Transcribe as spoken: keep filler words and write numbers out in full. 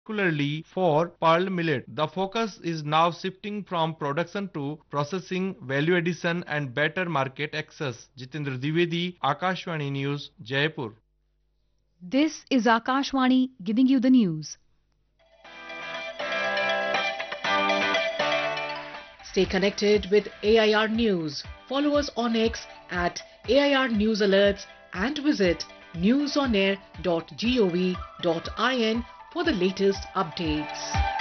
particularly for pearl millet. The focus is now shifting from production to processing, value addition, and better market access. Jitendra Dwivedi, Akashvani News, Jaipur. This is Akashvani giving you the news. Stay connected with A I R News. Follow us on X at A I R News Alerts and visit newsonair dot gov dot in for the latest updates.